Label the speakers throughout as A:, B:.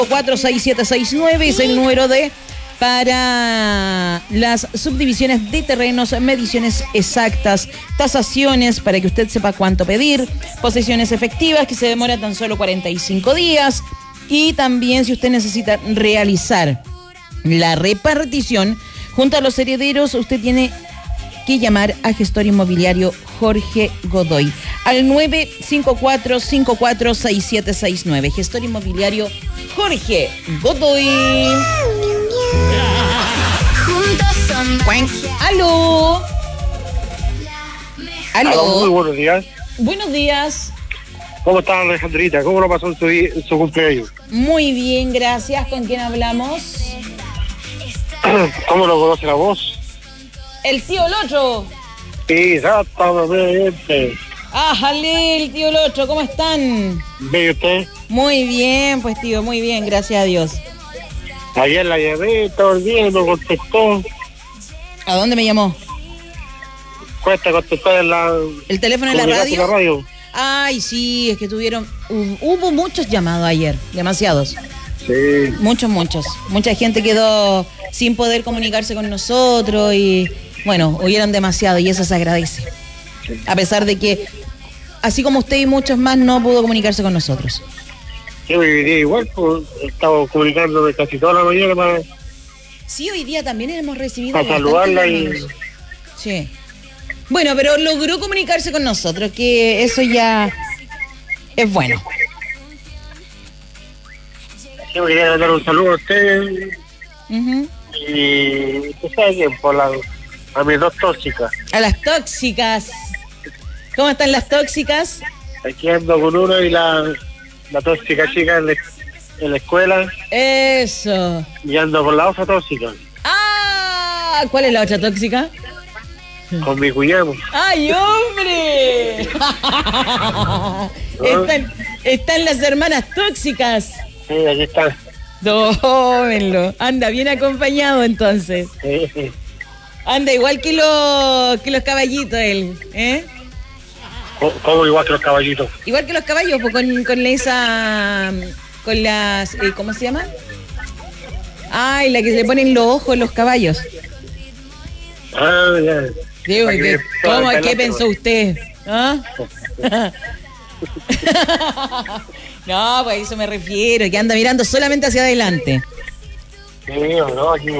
A: 4769 es el número para las subdivisiones de terrenos, mediciones exactas, tasaciones para que usted sepa cuánto pedir, posesiones efectivas que se demora tan solo 45 días y también si usted necesita realizar la repartición junto a los herederos, usted tiene que llamar a Gestor Inmobiliario Jorge Godoy al 954-546769. Gestor Inmobiliario Jorge Godoy. ¡Aló! ¡Aló!
B: Muy buenos días.
A: Buenos días.
B: ¿Cómo está Alejandrita? ¿Cómo lo pasó en su cumpleaños?
A: Muy bien, gracias. ¿Con quién hablamos?
B: ¿Cómo lo conoce la voz?
A: El tío Locho.
B: Sí, exactamente.
A: ¡Ájale, el tío Locho! ¿Cómo están?
B: ¿Ve usted?
A: Muy bien, pues tío, muy bien, gracias a Dios.
B: Ayer la llamé, todo el día, no contestó.
A: ¿A dónde me llamó?
B: Cuesta contestar en la...
A: ¿El teléfono de la radio? Ay, sí, es que hubo muchos llamados ayer, demasiados.
B: Sí.
A: Muchos. Mucha gente quedó sin poder comunicarse con nosotros y, bueno, hubieron demasiado y eso se agradece. Sí. A pesar de que, así como usted y muchos más, no pudo comunicarse con nosotros.
B: Sí, hoy día igual, pues, estaba comunicándome casi toda la mañana para...
A: Sí, hoy día también hemos recibido...
B: Para saludarla y...
A: Sí. Bueno, pero logró comunicarse con nosotros, que eso ya es bueno.
B: Yo quería dar un saludo a usted. Y usted sabe quién, a mis dos tóxicas.
A: A las tóxicas. ¿Cómo están las tóxicas?
B: Aquí ando con una y la tóxica chica en la escuela.
A: Eso.
B: Y ando con la otra tóxica.
A: Ah, ¿cuál es la otra tóxica?
B: Con mi cuñado.
A: ¡Ay, hombre! Están las hermanas tóxicas.
B: Sí, aquí está.
A: Tómenlo. Anda bien acompañado entonces.
B: Sí.
A: Anda igual que los caballitos él, ¿eh?
B: ¿Cómo igual que los caballitos?
A: Igual que los caballos, pues con las, ¿cómo se llama? Ay, la que se le ponen los ojos los caballos.
B: Ah, ya.
A: Digo, ¿qué pensó usted? ¿Ah? No, pues a eso me refiero, que anda mirando solamente hacia adelante.
B: Sí, no, aquí.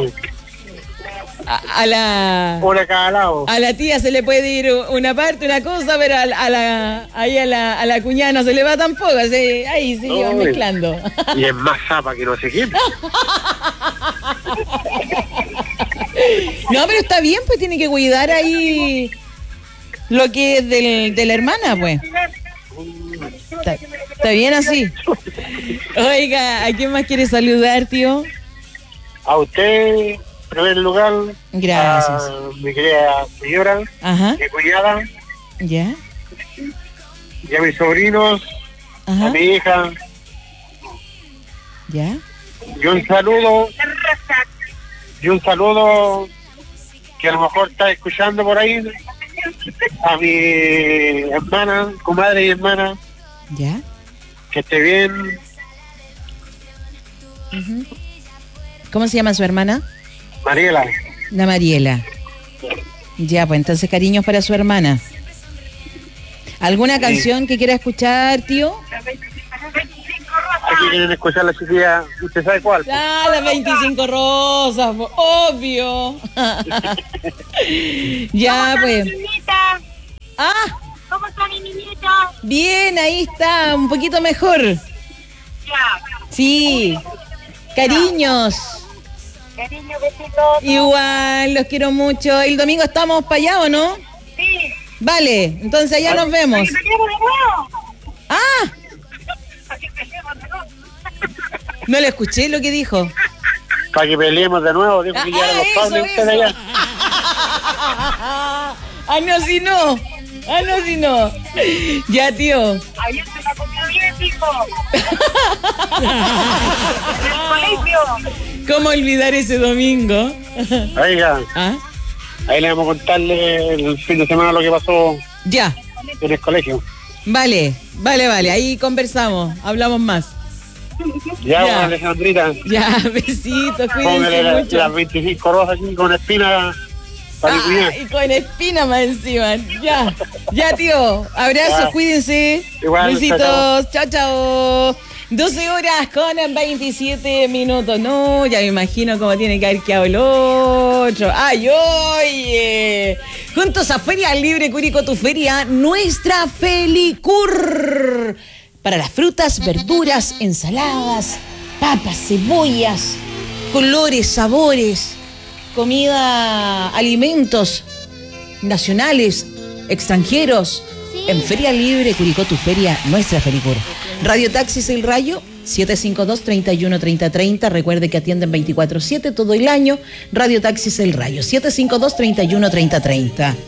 A: A la...
B: Una cada lado.
A: A la tía se le puede ir una parte, una cosa, pero a la cuñada no se le va tampoco, ahí se iban mezclando.
B: Y es más zapa que no sé quién.
A: No, pero está bien, pues tiene que cuidar ahí lo que es de la hermana, pues. Está bien así. Oiga, ¿a quién más quiere saludar, tío?
B: A usted, en primer lugar.
A: Gracias.
B: A mi querida señora.
A: Ajá.
B: Mi cuñada.
A: Ya.
B: Y a mis sobrinos. Ajá. A mi hija.
A: Ya.
B: Y un saludo que a lo mejor está escuchando por ahí a mi hermana, comadre y hermana.
A: Ya.
B: Que esté bien.
A: Uh-huh. ¿Cómo se llama su hermana?
B: Mariela.
A: La Mariela. Ya, pues entonces cariños para su hermana. ¿Alguna canción que quiera escuchar, tío?
B: Aquí quieren escuchar la chiquilla, ¿usted sabe cuál?
A: Ah, las 25 rosas, obvio. Ya, pues. Ah.
C: ¿Cómo está mi niñita?
A: Bien, ahí está, un poquito mejor.
C: Ya.
A: Sí. Cariños.
C: Cariño, besitos.
A: Igual, los quiero mucho. El domingo estamos para allá, ¿o no?
C: Sí.
A: Vale, entonces allá nos vemos.
C: ¿Para que de nuevo?
A: Ah. No le escuché lo que dijo.
B: Para que peleemos de nuevo, dijo que ya eran los padres ustedes allá.
A: No, si no. Ya, tío.
C: Ayer se la comió bien, hijo. En el colegio.
A: ¿Cómo olvidar ese domingo?
B: Oiga.
A: ¿Ah?
B: Ahí le vamos a contarle el fin de semana lo que pasó.
A: Ya.
B: En el colegio.
A: Vale. Ahí conversamos, hablamos más.
B: Ya,
A: Ya.
B: Alejandrita.
A: Ya, besitos,
B: Póngale
A: cuídense mucho.
B: las 25 rosas aquí con espina para que cuidar.
A: Y con espina más encima. Ya, tío. Abrazos,
B: Ya.
A: cuídense.
B: Igual,
A: besitos. Chao, chao. 12 horas con 27 minutos. No, ya me imagino cómo tiene que haber quedado el otro. ¡Ay, oye! Juntos a Feria Libre Curicó, tu feria, nuestra Felicur. Para las frutas, verduras, ensaladas, papas, cebollas, colores, sabores, comida, alimentos nacionales, extranjeros. En Feria Libre Curicó, tu feria, nuestra Felicur. Radio Taxis El Rayo, 752-31-3030. Recuerde que atienden 24/7 todo el año. Radio Taxis El Rayo, 752-31-3030.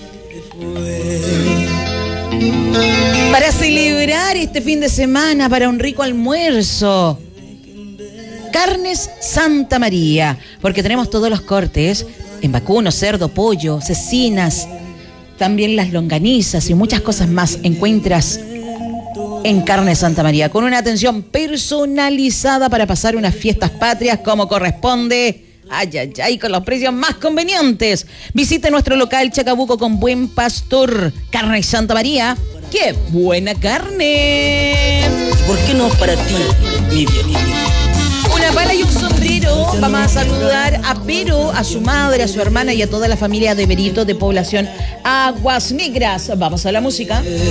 A: Para celebrar este fin de semana, para un rico almuerzo, Carnes Santa María, porque tenemos todos los cortes, en vacuno, cerdo, pollo, cecinas, también las longanizas y muchas cosas más encuentras en Carnes Santa María, con una atención personalizada para pasar unas fiestas patrias como corresponde. Ay, ay, ay, con los precios más convenientes. Visite nuestro local Chacabuco con Buen Pastor. Carnes Santa María, ¡qué buena carne!
D: ¿Por qué no para ti, mi bien?
A: Una pala y un sombrero. Vamos a saludar a Pero, a su madre, a su hermana y a toda la familia de Berito de población Aguas Negras. Vamos a la música.